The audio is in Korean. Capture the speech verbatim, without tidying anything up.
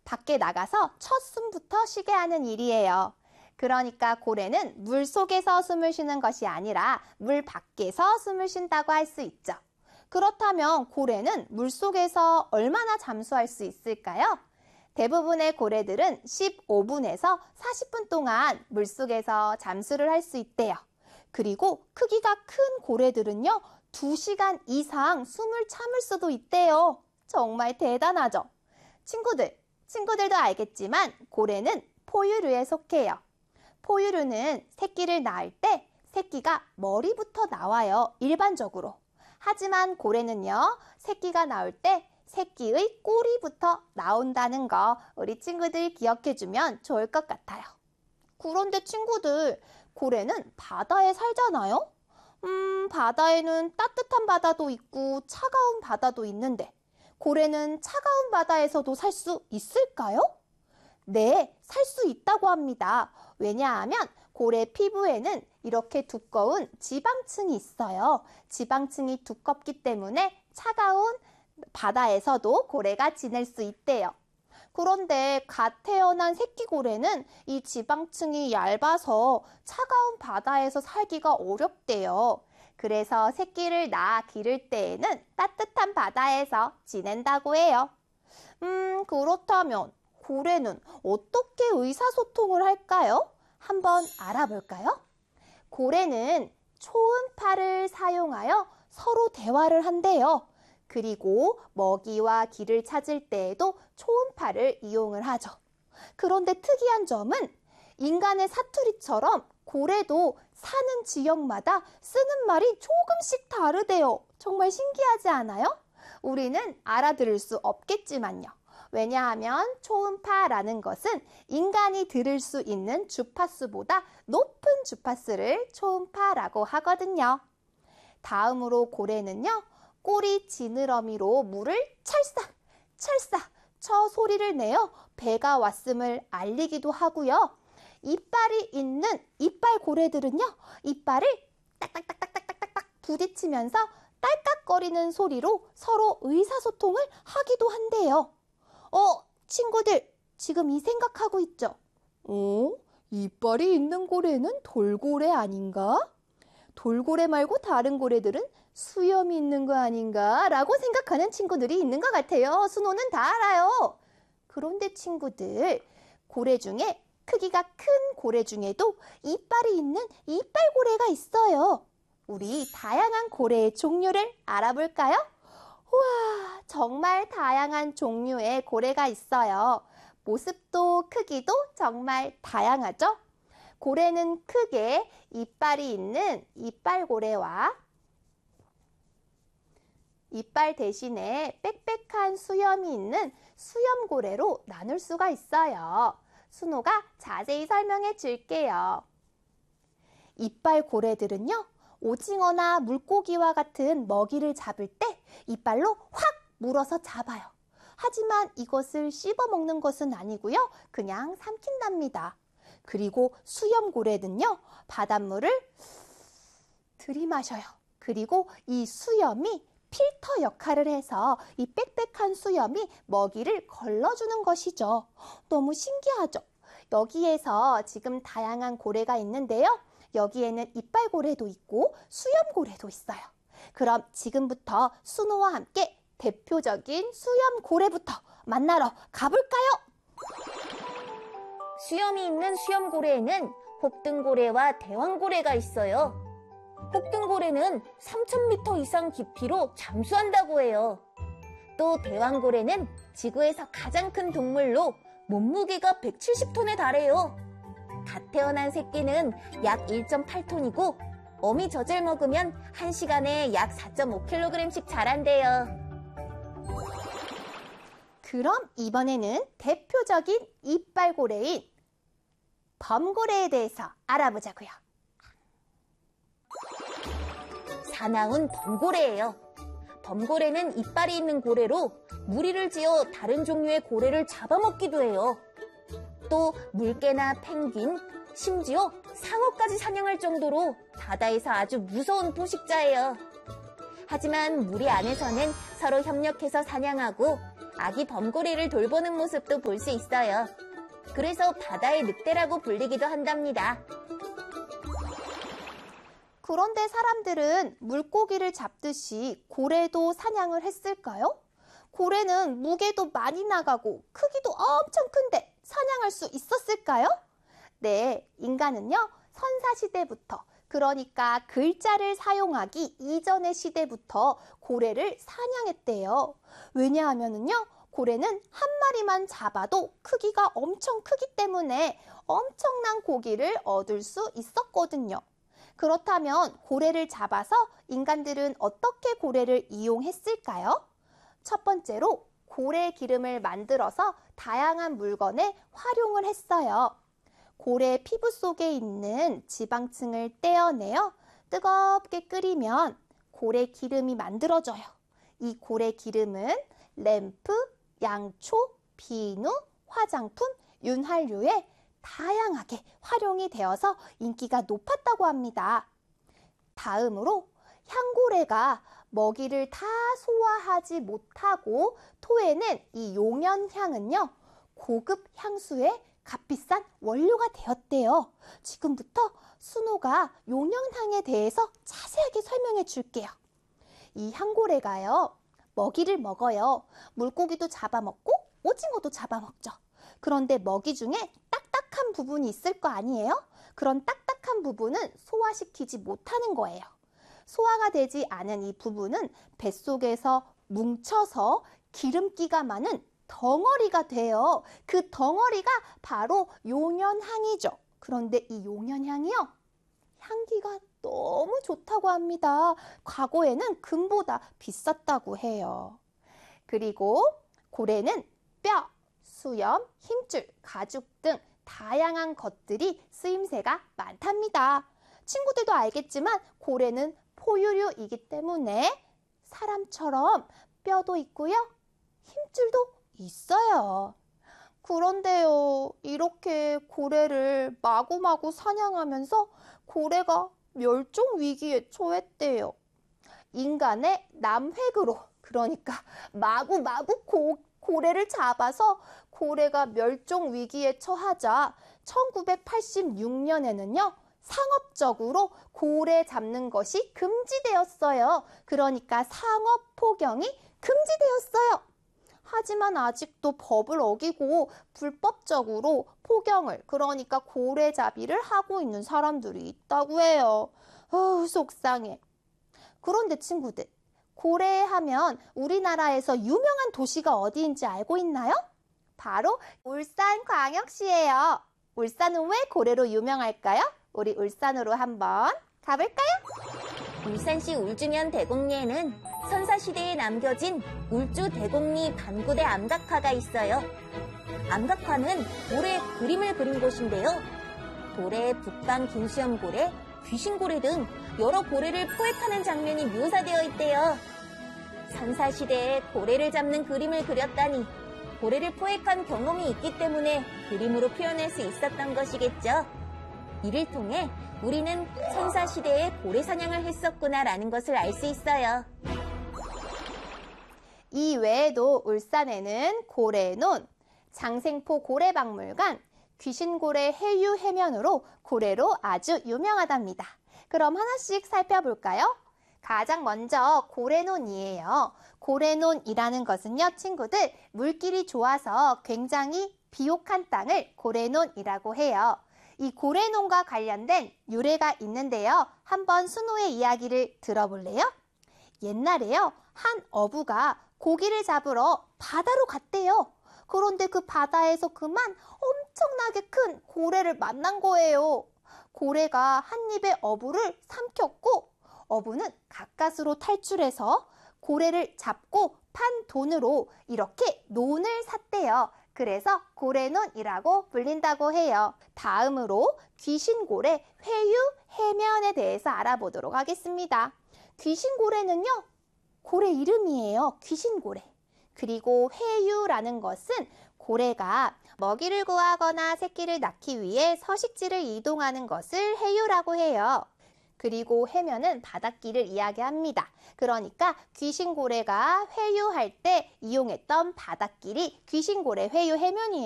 밖에 나가서 첫 숨부터 쉬게 하는 일이에요. 그러니까 고래는 물 속에서 숨을 쉬는 것이 아니라 물 밖에서 숨을 쉰다고 할 수 있죠. 그렇다면 고래는 물 속에서 얼마나 잠수할 수 있을까요? 대부분의 고래들은 십오 분에서 사십 분 동안 물속에서 잠수를 할 수 있대요. 그리고 크기가 큰 고래들은요, 두 시간 이상 숨을 참을 수도 있대요. 정말 대단하죠? 친구들, 친구들도 알겠지만 고래는 포유류에 속해요. 포유류는 새끼를 낳을 때 새끼가 머리부터 나와요, 일반적으로. 하지만 고래는요, 새끼가 나올 때 새끼의 꼬리부터 나온다는 거 우리 친구들 기억해주면 좋을 것 같아요. 그런데 친구들, 고래는 바다에 살잖아요? 음, 바다에는 따뜻한 바다도 있고 차가운 바다도 있는데 고래는 차가운 바다에서도 살 수 있을까요? 네, 살 수 있다고 합니다. 왜냐하면 고래 피부에는 이렇게 두꺼운 지방층이 있어요. 지방층이 두껍기 때문에 차가운 바다에서도 고래가 지낼 수 있대요. 그런데 갓 태어난 새끼 고래는 이 지방층이 얇아서 차가운 바다에서 살기가 어렵대요. 그래서 새끼를 낳아 기를 때에는 따뜻한 바다에서 지낸다고 해요. 음, 그렇다면 고래는 어떻게 의사소통을 할까요? 한번 알아볼까요? 고래는 초음파를 사용하여 서로 대화를 한대요. 그리고 먹이와 기를 찾을 때에도 초음파를 이용을 하죠. 그런데 특이한 점은 인간의 사투리처럼 고래도 사는 지역마다 쓰는 말이 조금씩 다르대요. 정말 신기하지 않아요? 우리는 알아들을 수 없겠지만요. 왜냐하면 초음파라는 것은 인간이 들을 수 있는 주파수보다 높은 주파수를 초음파라고 하거든요. 다음으로 고래는요, 꼬리 지느러미로 물을 찰싹 찰싹 쳐 소리를 내어 배가 왔음을 알리기도 하고요. 이빨이 있는 이빨 고래들은요, 이빨을 딱딱딱딱딱딱딱 부딪히면서 딸깍거리는 소리로 서로 의사소통을 하기도 한대요. 어, 친구들, 지금 이 생각하고 있죠? 어? 이빨이 있는 고래는 돌고래 아닌가? 돌고래 말고 다른 고래들은 수염이 있는 거 아닌가? 라고 생각하는 친구들이 있는 것 같아요. 순호는 다 알아요. 그런데 친구들, 고래 중에 크기가 큰 고래 중에도 이빨이 있는 이빨고래가 있어요. 우리 다양한 고래의 종류를 알아볼까요? 우와, 정말 다양한 종류의 고래가 있어요. 모습도 크기도 정말 다양하죠? 고래는 크게 이빨이 있는 이빨고래와 이빨 대신에 빽빽한 수염이 있는 수염고래로 나눌 수가 있어요. 순호가 자세히 설명해 줄게요. 이빨고래들은요, 오징어나 물고기와 같은 먹이를 잡을 때 이빨로 확 물어서 잡아요. 하지만 이것을 씹어 먹는 것은 아니고요, 그냥 삼킨답니다. 그리고 수염고래는요, 바닷물을 들이마셔요. 그리고 이 수염이 필터 역할을 해서 이 빽빽한 수염이 먹이를 걸러주는 것이죠. 너무 신기하죠? 여기에서 지금 다양한 고래가 있는데요. 여기에는 이빨고래도 있고 수염고래도 있어요. 그럼 지금부터 순호와 함께 대표적인 수염고래부터 만나러 가볼까요? 수염이 있는 수염고래에는 혹등고래와 대왕고래가 있어요. 혹등고래는 삼천 미터 이상 깊이로 잠수한다고 해요. 또 대왕고래는 지구에서 가장 큰 동물로 몸무게가 백칠십 톤에 달해요. 갓 태어난 새끼는 약 일 점 팔 톤이고 어미 젖을 먹으면 한 시간에 약 사 점 오 킬로그램씩 자란대요. 그럼 이번에는 대표적인 이빨고래인 범고래에 대해서 알아보자고요. 사나운 범고래예요. 범고래는 이빨이 있는 고래로 무리를 지어 다른 종류의 고래를 잡아먹기도 해요. 또 물개나 펭귄, 심지어 상어까지 사냥할 정도로 바다에서 아주 무서운 포식자예요. 하지만 무리 안에서는 서로 협력해서 사냥하고 아기 범고래를 돌보는 모습도 볼 수 있어요. 그래서 바다의 늑대라고 불리기도 한답니다. 그런데 사람들은 물고기를 잡듯이 고래도 사냥을 했을까요? 고래는 무게도 많이 나가고 크기도 엄청 큰데 사냥할 수 있었을까요? 네, 인간은요, 선사시대부터, 그러니까 글자를 사용하기 이전의 시대부터 고래를 사냥했대요. 왜냐하면은요, 고래는 한 마리만 잡아도 크기가 엄청 크기 때문에 엄청난 고기를 얻을 수 있었거든요. 그렇다면 고래를 잡아서 인간들은 어떻게 고래를 이용했을까요? 첫 번째로 고래 기름을 만들어서 다양한 물건에 활용을 했어요. 고래 피부 속에 있는 지방층을 떼어내어 뜨겁게 끓이면 고래 기름이 만들어져요. 이 고래 기름은 램프, 양초, 비누, 화장품, 윤활유에 다양하게 활용이 되어서 인기가 높았다고 합니다. 다음으로 향고래가 먹이를 다 소화하지 못하고 토해낸 이 용연향은요, 고급 향수의 값비싼 원료가 되었대요. 지금부터 순호가 용연향에 대해서 자세하게 설명해 줄게요. 이 향고래가요, 먹이를 먹어요. 물고기도 잡아먹고 오징어도 잡아먹죠. 그런데 먹이 중에 딱딱한 부분이 있을 거 아니에요? 그런 딱딱한 부분은 소화시키지 못하는 거예요. 소화가 되지 않은 이 부분은 뱃속에서 뭉쳐서 기름기가 많은 덩어리가 돼요. 그 덩어리가 바로 용연향이죠. 그런데 이 용연향이요, 향기가 너무 좋다고 합니다. 과거에는 금보다 비쌌다고 해요. 그리고 고래는 뼈, 수염, 힘줄, 가죽 등 다양한 것들이 쓰임새가 많답니다. 친구들도 알겠지만 고래는 포유류이기 때문에 사람처럼 뼈도 있고요, 힘줄도 있어요. 그런데요, 이렇게 고래를 마구마구 사냥하면서 고래가 멸종 위기에 처했대요. 인간의 남획으로, 그러니까 마구마구 고, 고래를 잡아서 고래가 멸종 위기에 처하자 천구백팔십육 년에는요, 상업적으로 고래 잡는 것이 금지되었어요. 그러니까 상업 포경이 금지되었어요. 하지만 아직도 법을 어기고 불법적으로 포경을, 그러니까 고래잡이를 하고 있는 사람들이 있다고 해요. 어우, 속상해. 그런데 친구들, 고래 하면 우리나라에서 유명한 도시가 어디인지 알고 있나요? 바로 울산광역시예요. 울산은 왜 고래로 유명할까요? 우리 울산으로 한번 가볼까요? 울산시 울주면 대곡리에는 선사시대에 남겨진 울주 대곡리 반구대 암각화가 있어요. 암각화는 돌에 그림을 그린 곳인데요. 돌에 북방 긴수염고래, 귀신고래 등 여러 고래를 포획하는 장면이 묘사되어 있대요. 선사시대에 고래를 잡는 그림을 그렸다니 고래를 포획한 경험이 있기 때문에 그림으로 표현할 수 있었던 것이겠죠. 이를 통해 우리는 선사시대에 고래 사냥을 했었구나라는 것을 알 수 있어요. 이 외에도 울산에는 고래논, 장생포 고래박물관, 귀신고래 해유 해면으로 고래로 아주 유명하답니다. 그럼 하나씩 살펴볼까요? 가장 먼저 고래논이에요. 고래논이라는 것은요, 친구들, 물길이 좋아서 굉장히 비옥한 땅을 고래논이라고 해요. 이 고래논과 관련된 유래가 있는데요. 한번 순호의 이야기를 들어볼래요? 옛날에요, 한 어부가 고기를 잡으러 바다로 갔대요. 그런데 그 바다에서 그만 엄청나게 큰 고래를 만난 거예요. 고래가 한 입에 어부를 삼켰고 어부는 가까스로 탈출해서 고래를 잡고 판 돈으로 이렇게 논을 샀대요. 그래서 고래논이라고 불린다고 해요. 다음으로 귀신고래 회유 해면에 대해서 알아보도록 하겠습니다. 귀신고래는요, 고래 이름이에요. 귀신고래. 그리고 회유라는 것은 고래가 먹이를 구하거나 새끼를 낳기 위해 서식지를 이동하는 것을 회유라고 해요. 그리고 해면은 바닷길을 이야기합니다. 그러니까 귀신고래가 회유할 때 이용했던 바닷길이 귀신고래 회유 해면이에요.